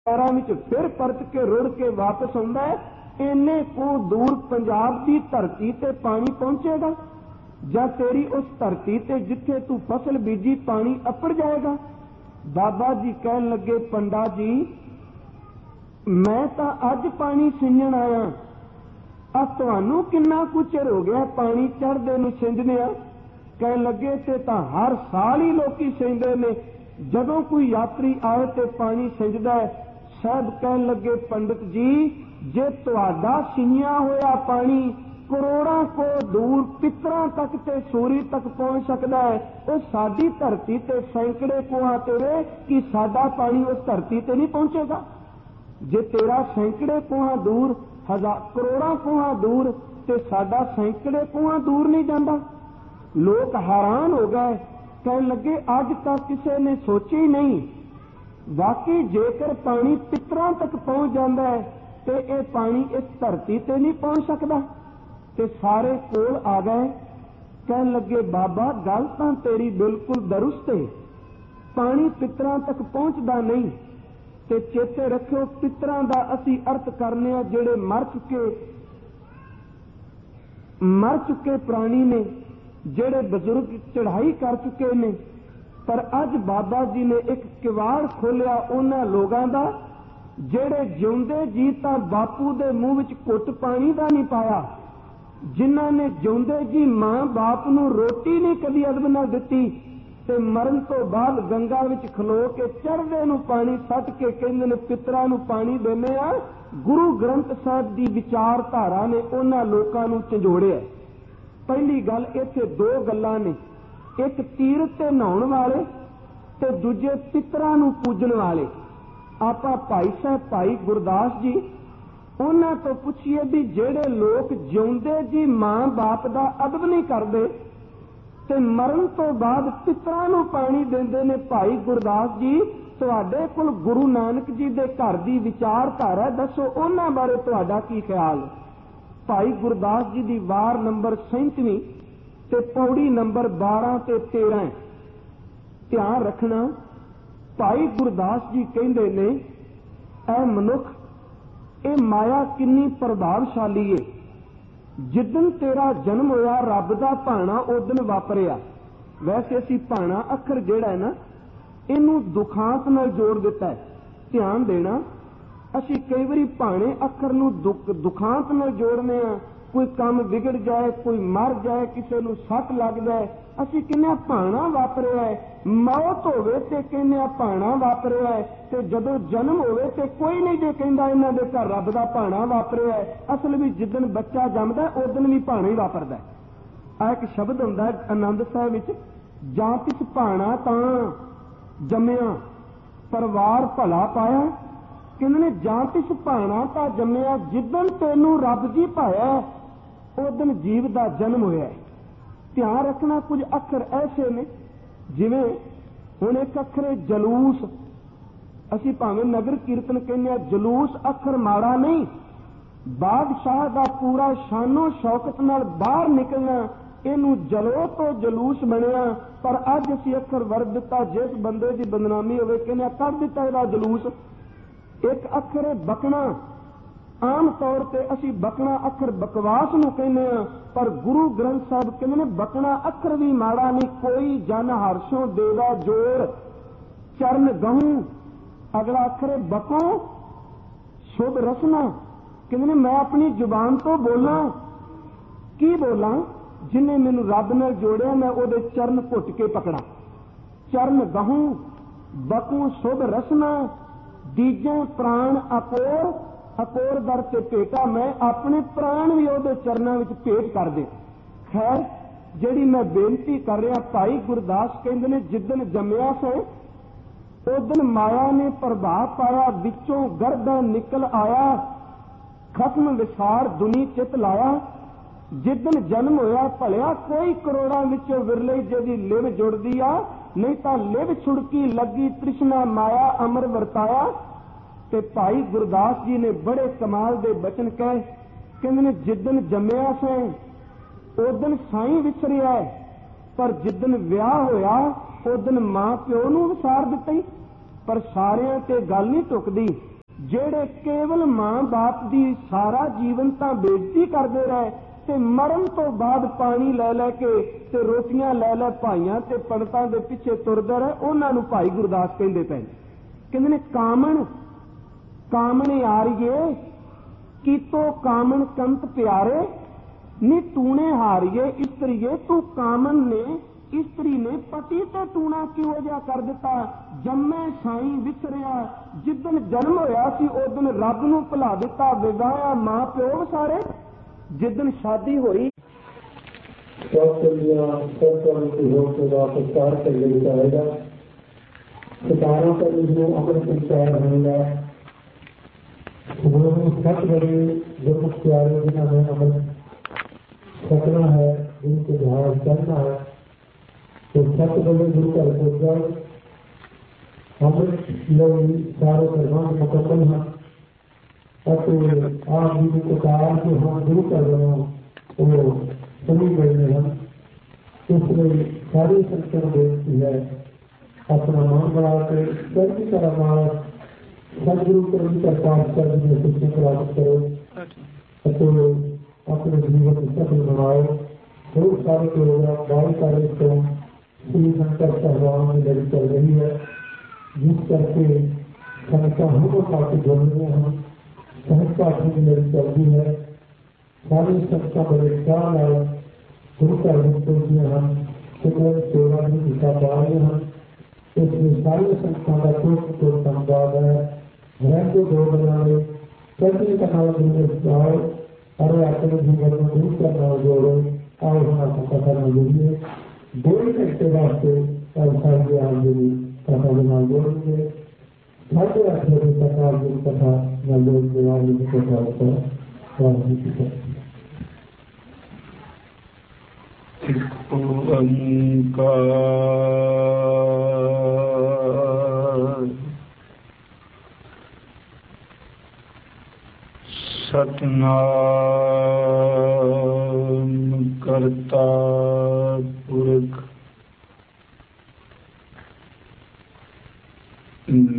ਪੈਰਾਂ ਵਿੱਚ ਫਿਰ ਪਰਤ ਕੇ ਰੁੜ ਕੇ ਵਾਪਸ ਆਉਂਦਾ ਹੈ। ਇੰਨੇ ਕੁ ਦੂਰ ਪੰਜਾਬ ਦੀ ਧਰਤੀ ਤੇ ਪਾਣੀ ਪਹੁੰਚੇਗਾ ਜਾਂ ਤੇਰੀ ਉਸ ਧਰਤੀ ਤੇ ਜਿੱਥੇ ਤੂੰ ਫਸਲ ਬੀਜੀ ਪਾਣੀ ਅੱਪੜ ਜਾਏਗਾ। ਬਾਬਾ ਜੀ ਕਹਿਣ ਲੱਗੇ, ਪੰਡਾ ਜੀ ਮੈਂ ਤਾਂ ਅੱਜ ਪਾਣੀ ਸਿੰਜਣ ਆਇਆ, ਆ ਤੁਹਾਨੂੰ ਕਿੰਨਾ ਕੁ ਚਿਰ ਹੋ ਗਿਆ ਪਾਣੀ ਚੜ੍ਹਦੇ ਨੂੰ ਸਿੰਜਦਿਆਂ? ਕਹਿਣ ਲੱਗੇ ਤੇ ਤਾਂ ਹਰ ਸਾਲ ਹੀ ਲੋਕੀ ਸਿੰਜਦੇ ਨੇ, ਜਦੋਂ ਕੋਈ ਯਾਤਰੀ ਆਏ ਤੇ ਪਾਣੀ ਸਿੰਜਦਾ ਹੈ। ਸਾਹਿਬ ਕਹਿਣ ਲੱਗੇ, ਪੰਡਿਤ ਜੀ ਜੇ ਤੁਹਾਡਾ ਸਿੰਜਿਆ ਹੋਇਆ ਪਾਣੀ ਕਰੋੜਾਂ ਕੋ ਦੂਰ ਪਿੱਤਰਾਂ ਤੱਕ ਤੇ ਸੂਰੀ ਤੱਕ ਪਹੁੰਚ ਸਕਦਾ ਹੈ, ਉਹ ਸਾਡੀ ਧਰਤੀ ਤੇ ਸੈਂਕੜੇ ਕੋਹਾਂ ਤੇ ਵੇ ਕਿ ਸਾਡਾ ਪਾਣੀ ਉਸ ਧਰਤੀ ਤੇ ਨਹੀਂ ਪਹੁੰਚੇਗਾ? ਜੇ ਤੇਰਾ ਸੈਂਕੜੇ ਕੋਹਾਂ ਦੂਰ, ਕਰੋੜਾਂ ਕੋਹਾਂ ਦੂਰ ਤੇ ਸਾਡਾ ਸੈਂਕੜੇ ਕੋਹਾਂ ਦੂਰ ਨਹੀਂ ਜਾਂਦਾ। ਲੋਕ ਹੈਰਾਨ ਹੋ ਗਏ, ਕਹਿਣ ਲੱਗੇ ਅੱਜ ਤੱਕ ਕਿਸੇ ਨੇ ਸੋਚਿਆ ਹੀ ਨਹੀਂ, ਵਾਕਈ ਜੇਕਰ ਪਾਣੀ ਪਿੱਤਰਾਂ ਤੱਕ ਪਹੁੰਚ ਜਾਂਦਾ ਹੈ ਤੇ ਇਹ ਪਾਣੀ ਇਸ ਧਰਤੀ ਤੇ ਨਹੀਂ ਪਹੁੰਚ ਸਕਦਾ। ਤੇ ਸਾਰੇ ਕੋਲ ਆ ਗਏ, ਕਹਿਣ ਲੱਗੇ ਬਾਬਾ ਗੱਲ ਤਾਂ ਤੇਰੀ ਬਿਲਕੁਲ ਦਰੁਸਤ ਹੈ, ਪਾਣੀ ਪਿੱਤਰਾਂ ਤੱਕ ਪਹੁੰਚਦਾ ਨਹੀਂ। ਤੇ ਚੇਤੇ ਰੱਖਿਓ ਪਿੱਤਰਾਂ ਦਾ ਅਸੀਂ ਅਰਥ ਕਰਨੇ ਆ ਜਿਹੜੇ ਮਰ ਚੁੱਕੇ ਪ੍ਰਾਣੀ ਨੇ, ਜਿਹੜੇ ਬਜ਼ੁਰਗ ਚੜ੍ਹਾਈ ਕਰ ਚੁੱਕੇ ਨੇ। ਪਰ ਅੱਜ ਬਾਬਾ ਜੀ ਨੇ ਇੱਕ ਕਿਵਾੜ ਖੋਲਿਆ ਉਹਨਾਂ ਲੋਕਾਂ ਦਾ ਜਿਹੜੇ ਜਿਉਂਦੇ ਜੀ ਤਾਂ ਬਾਪੂ ਦੇ ਮੂੰਹ ਵਿੱਚ ਘੁੱਟ ਪਾਣੀ ਦਾ ਨਹੀਂ ਪਾਇਆ, ਜਿਨ੍ਹਾਂ ਨੇ ਜਿਉਂਦੇ ਜੀ ਮਾਂ ਬਾਪ ਨੂੰ ਰੋਟੀ ਨਹੀਂ ਕਦੀ ਅਦਬ ਨਾਲ ਦਿੱਤੀ, ਤੇ ਮਰਨ ਤੋਂ ਬਾਅਦ ਗੰਗਾ ਵਿੱਚ ਖਲੋ ਕੇ ਚੜ੍ਹਦੇ ਨੂੰ ਪਾਣੀ ਸੱਟ ਕੇ ਕਹਿੰਦੇ ਨੇ ਪਿੱਤਰਾਂ ਨੂੰ ਪਾਣੀ ਦਿੰਦੇ ਆ। ਗੁਰੂ ਗ੍ਰੰਥ ਸਾਹਿਬ ਦੀ ਵਿਚਾਰਧਾਰਾ ਨੇ ਉਹਨਾਂ ਲੋਕਾਂ ਨੂੰ ਝੰਜੋੜਿਆ। ਪਹਿਲੀ ਗੱਲ, ਇੱਥੇ ਦੋ ਗੱਲਾਂ ਨੇ, ਇੱਕ ਤੀਰਥ ਤੇ ਨਹਾਉਣ ਵਾਲੇ ਤੇ ਦੂਜੇ ਪਿੱਤਰਾਂ ਨੂੰ ਪੂਜਣ ਵਾਲੇ। ਆਪਾਂ ਭਾਈ ਸਾਹਿਬ ਭਾਈ ਗੁਰਦਾਸ ਜੀ ਉਹਨਾਂ ਤੋਂ ਪੁੱਛੀਏ ਵੀ ਜਿਹੜੇ ਲੋਕ ਜਿਉਂਦੇ ਜੀ ਮਾਂ ਬਾਪ ਦਾ ਅਦਬ ਨਹੀਂ ਕਰਦੇ ਤੇ ਮਰਨ ਤੋਂ ਬਾਅਦ ਪਿੱਤਰਾਂ ਨੂੰ ਪਾਣੀ ਦਿੰਦੇ ਨੇ, ਭਾਈ ਗੁਰਦਾਸ ਜੀ ਤੁਹਾਡੇ ਕੋਲ ਗੁਰੂ ਨਾਨਕ ਜੀ ਦੇ ਘਰ ਦੀ ਵਿਚਾਰਧਾਰਾ ਦੱਸੋ, ਉਹਨਾਂ ਬਾਰੇ ਤੁਹਾਡਾ ਕੀ ਖਿਆਲ ਹੈ? ਭਾਈ ਗੁਰਦਾਸ ਜੀ ਦੀ ਵਾਰ ਨੰਬਰ 37 ਤੇ ਪੌੜੀ ਨੰਬਰ 12 ਤੇ 13। ਧਿਆਨ ਰੱਖਣਾ, ਭਾਈ ਗੁਰਦਾਸ ਜੀ ਕਹਿੰਦੇ ਨੇ ਐ ਮਨੁੱਖ, ਇਹ ਮਾਇਆ ਕਿੰਨੀ ਪ੍ਰਭਾਵਸ਼ਾਲੀ ਏ। ਜਿੱਦਣ ਤੇਰਾ ਜਨਮ ਹੋਇਆ ਰੱਬ ਦਾ ਭਾਣਾ ਉਦਣ ਵਾਪਰਿਆ। ਵੈਸੇ ਅਸੀਂ ਭਾਣਾ ਅੱਖਰ ਜਿਹੜਾ ਹੈ ਨਾ ਇਹਨੂੰ ਦੁਖਾਂਤ ਨਾਲ ਜੋੜ ਦਿੱਤਾ ਹੈ। ਧਿਆਨ ਦੇਣਾ, ਅਸੀਂ ਕਈ ਵਾਰੀ ਭਾਣੇ ਅੱਖਰ ਨੂੰ ਦੁਖਾਂਤ ਨਾਲ ਜੋੜਨੇ ਆ। ਕੋਈ ਕੰਮ ਵਿਗੜ ਜਾਏ, ਕੋਈ ਮਰ ਜਾਏ, ਕਿਸੇ ਨੂੰ ਸੱਟ ਲੱਗ ਜਾਏ, ਅਸੀਂ ਕਹਿੰਦੇ ਭਾਣਾ ਵਾਪਰਿਆ ਹੈ। ਮੌਤ ਹੋਵੇ ਤੇ ਕਹਿੰਦੇ ਭਾਣਾ ਵਾਪਰਿਆ ਹੈ, ਤੇ ਜਦੋਂ ਜਨਮ ਹੋਵੇ ਤੇ ਕੋਈ ਨਹੀਂ ਜੇ ਕਹਿੰਦਾ ਇਹਨਾਂ ਦੇ ਘਰ ਰੱਬ ਦਾ ਭਾਣਾ ਵਾਪਰਿਆ ਹੈ। ਅਸਲ ਵਿੱਚ ਜਿੱਦਣ ਬੱਚਾ ਜੰਮਦਾ ਉਦਣ ਵੀ ਭਾਣਾ ਹੀ ਵਾਪਰਦਾ। ਆ ਇੱਕ ਸ਼ਬਦ ਹੁੰਦਾ ਆਨੰਦ ਸਾਹਿਬ ਵਿੱਚ, ਜਾਂ ਤਿਸ ਭਾਣਾ ਤਾਂ ਜੰਮਿਆ ਪਰਿਵਾਰ ਭਲਾ ਪਾਇਆ। ਕਹਿੰਦੇ ਨੇ ਜਾਂ ਤਿਸ ਭਾਣਾ ਤਾਂ ਜੰਮਿਆ, ਜਿੱਦਣ ਤੈਨੂੰ ਰੱਬ ਜੀ ਭਾਇਆ ਉਦਣ ਜੀਵ ਦਾ ਜਨਮ ਹੋਇਆ। ਧਿਆਨ ਰੱਖਣਾ, ਕੁਝ ਅੱਖਰ ਐਸੇ ਨੇ ਜਿਵੇਂ ਹੁਣ ਇੱਕ ਅੱਖਰ ਹੈ ਜਲੂਸ। ਅਸੀਂ ਭਾਵੇਂ ਨਗਰ ਕੀਰਤਨ ਕਹਿੰਦੇ ਆ, ਜਲੂਸ ਅੱਖਰ ਮਾੜਾ ਨਹੀਂ। ਬਾਦਸ਼ਾਹ ਦਾ ਪੂਰਾ ਸ਼ਾਨੋ ਸ਼ੌਕਤ ਨਾਲ ਬਾਹਰ ਨਿਕਲਣਾ, ਇਹਨੂੰ ਜਲੋ ਤੋਂ ਜਲੂਸ ਬਣਿਆ। ਪਰ ਅੱਜ ਅਸੀਂ ਅੱਖਰ ਵਰਤ ਦਿੱਤਾ, ਜਿਸ ਬੰਦੇ ਦੀ ਬਦਨਾਮੀ ਹੋਵੇ ਕਹਿੰਦੇ ਕੱਢ ਦਿੱਤਾ ਇਹਦਾ ਜਲੂਸ। ਇੱਕ ਅੱਖਰ ਹੈ ਬਕਣਾ। ਆਮ ਤੌਰ ਤੇ ਅਸੀਂ ਬਕਣਾ ਅੱਖਰ ਬਕਵਾਸ ਨੂੰ ਕਹਿੰਦੇ ਆ, ਪਰ ਗੁਰੂ ਗ੍ਰੰਥ ਸਾਹਿਬ ਕਹਿੰਦੇ ਨੇ ਬਕਣਾ ਅੱਖਰ ਵੀ ਮਾੜਾ ਨਹੀਂ। ਕੋਈ ਜਨ ਹਰਸ਼ੋਂ ਦੇਵਾ ਜੋਰ ਚਰਨ ਗਹੂੰ। ਅਗਲਾ ਅੱਖਰ ਹੈ ਬਕੋ ਸ਼ੁਭ ਰਸਨਾ। ਕਹਿੰਦੇ ਨੇ ਮੈਂ ਆਪਣੀ ਜ਼ੁਬਾਨ ਤੋਂ ਬੋਲਾਂ, ਕੀ ਬੋਲਾਂ? ਜਿਨੇ ਮੈਨੂੰ ਰੱਬ ਨਾਲ ਜੋੜਿਆ ਮੈਂ ਉਹਦੇ ਚਰਨ ਘੁੱਟ ਕੇ ਪਕੜਾਂ। ਚਰਨ ਗਹੂੰ ਬਕੂ ਸ਼ੁਭ ਰਸਨਾ, ਦੀਜੇ ਪ੍ਰਾਣ ਅਕੋਰ ਅਕੋਰ ਦਰ ਤੇ ਭੇਟਾ। ਮੈਂ ਆਪਣੇ ਪ੍ਰਾਣ ਵੀ ਉਹਦੇ ਚਰਨਾਂ ਵਿੱਚ ਭੇਟ ਕਰ ਦੇ। ਖੈਰ, ਜਿਹੜੀ ਮੈਂ ਬੇਨਤੀ ਕਰ ਰਿਹਾ, ਭਾਈ ਗੁਰਦਾਸ ਕਹਿੰਦੇ ਨੇ ਜਿੱਦਣ ਜੰਮਿਆ ਸੋ ਉਦਣ ਮਾਇਆ ਨੇ ਪ੍ਰਭਾਵ ਪਾਇਆ, ਵਿੱਚੋਂ ਗਰਦਾਂ ਨਿਕਲ ਆਇਆ, ਖਸਮ ਵਿਸਾਰ ਦੁਨੀ ਚਿਤ ਲਾਇਆ। ਜਿੱਦਣ ਜਨਮ ਹੋਇਆ ਭਲਿਆ ਕੋਈ ਕਰੋੜਾਂ ਵਿੱਚੋਂ ਵਿਰਲੇ ਜਿਹਦੀ ਲਿਵ ਜੁੜਦੀ ਆ, ਨਹੀਂ ਤਾਂ ਲਿਵ ਛੁੜਕੀ ਲੱਗੀ ਤ੍ਰਿਸ਼ਨਾ ਮਾਇਆ ਅਮਰ ਵਰਤਾਇਆ। ਤੇ ਭਾਈ ਗੁਰਦਾਸ ਜੀ ਨੇ ਬੜੇ ਕਮਾਲ ਦੇ ਬਚਨ ਕਹੇ, ਕਹਿੰਦੇ ਨੇ ਜਿੱਦਣ ਜੰਮਿਆ ਸੈਂ ਉਦਣ ਸਾਈਂ ਵਿਸਰਿਆ, ਪਰ ਜਿੱਦਣ ਵਿਆਹ ਹੋਇਆ ਉਦਣ ਮਾਂ ਪਿਓ ਨੂੰ ਵਿਸਾਰ ਦਿੱਤਾ। ਪਰ ਸਾਰਿਆਂ ਤੇ ਗੱਲ ਨਹੀਂ ਟੁਕਦੀ। ਜਿਹੜੇ ਕੇਵਲ ਮਾਂ ਬਾਪ ਦੀ ਸਾਰਾ ਜੀਵਨ ਤਾਂ ਬੇਇੱਜ਼ਤੀ ਕਰਦੇ ਰਹੇ ਤੇ ਮਰਨ ਤੋਂ ਬਾਅਦ ਪਾਣੀ ਲੈ ਲੈ ਕੇ ਤੇ ਰੋਟੀਆਂ ਲੈ ਲੈ ਭਾਈਆਂ ਤੇ ਪੰਡਤਾਂ ਦੇ ਪਿੱਛੇ ਤੁਰਦੇ ਰਹੇ, ਉਹਨਾਂ ਨੂੰ ਭਾਈ ਗੁਰਦਾਸ ਕਹਿੰਦੇ ਪਏ। ਕਹਿੰਦੇ ਨੇ ਕਾਮਣੇ ਆਰੀਏ ਕੀਤੋ ਕਾਮਣ ਕੰਤ ਪਿਆਰੇ, ਨੀ ਤੂਣੇ ਹਾਰੀਏ ਇਸਤਰੀਏ, ਤੂੰ ਕਾਮਨ ਨੇ ਇਸਤਰੀ ਨੇ ਪਤੀ ਤੇ ਟੂਣਾ ਕਿਉਂ ਜਿਹਾ ਕਰ ਦਿੱਤਾ। ਜੰਮੇ ਸਾਈਂ ਵਿਸਰਿਆ, ਜਿੱਦਣ ਜਨਮ ਹੋਇਆ ਸੀ ਉਦਣ ਰੱਬ ਨੂੰ ਭੁਲਾ ਦਿੱਤਾ। ਵਿਵਾਹਿਆ ਮਾਂ ਪਿਓ ਸਾਰੇ, ਜਿੱਦਣ ਸ਼ਾਦੀ ਹੋਈ सितारों पर जो अपने संचार होगा वो सच बड़े जो कुछ प्यारे बिना में अमल सकना है, जिनके जहाँ चलना है, तो सच बड़े गुरु का सोचा हम लोग सारे धर्म मुकम्मल हैं। और आप जी को कहा कि हम गुरु कर रहे हैं वो सभी गए हैं, इसलिए सारी संस्कृत बेचती है अपना मन बना के सभी तरह सदगुरु को उनका पाठ करने में शिक्षा प्राप्त करो तो अपने जीवन में सफल बनाओ। बहुत सारे प्रोग्राम बहुत सारे श्री शंकर सहवान में लड़ी चल रही है, जिस करके संस्था हमको काफी जरूरी है। हम संस्था की लड़ी चल रही है, सारी संस्था बड़े ख्याल है गुरु का हम सेवा भी दिखा पा रहे हैं। इसमें सारी संस्था का तो संवाद है, घर को दो बनाए सभी कथा जाओ और अपने जीवन में दूर करना जोड़ो और हमारा कथा न जोड़िए। 2 घंटे वास्ते साढ़े 8 बजे कथा बना जोड़ेंगे, 8:30 बजे तक आप कथा न जोड़ने वाली कथा होता है। ओंकार सतनाम करता